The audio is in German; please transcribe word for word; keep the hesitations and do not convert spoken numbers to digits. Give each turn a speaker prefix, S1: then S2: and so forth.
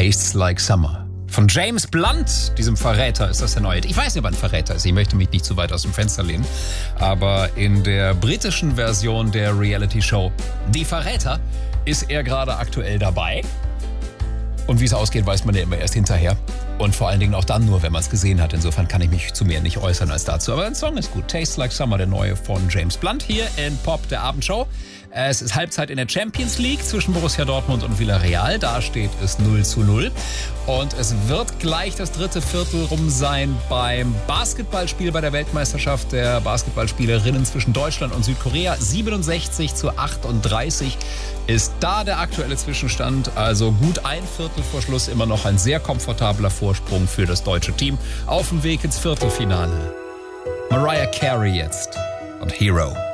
S1: Tastes Like Summer. Von James Blunt, diesem Verräter, ist das der neue. Ich weiß nicht, ob er ein Verräter ist. Ich möchte mich nicht zu weit aus dem Fenster lehnen. Aber in der britischen Version der Reality-Show Die Verräter ist er gerade aktuell dabei. Und wie es ausgeht, weiß man ja immer erst hinterher. Und vor allen Dingen auch dann nur, wenn man es gesehen hat. Insofern kann ich mich zu mehr nicht äußern als dazu. Aber ein Song ist gut. Tastes Like Summer, der neue von James Blunt hier in Pop, der Abendshow. Es ist Halbzeit in der Champions League zwischen Borussia Dortmund und Villarreal. Da steht es null zu null. Und es wird gleich das dritte Viertel rum sein beim Basketballspiel bei der Weltmeisterschaft der Basketballspielerinnen zwischen Deutschland und Südkorea. siebenundsechzig zu achtunddreißig ist da der aktuelle Zwischenstand. Also gut ein Viertel vor Schluss immer noch ein sehr komfortabler Vorsprung für das deutsche Team. Auf dem Weg ins Viertelfinale. Mariah Carey jetzt und Hero.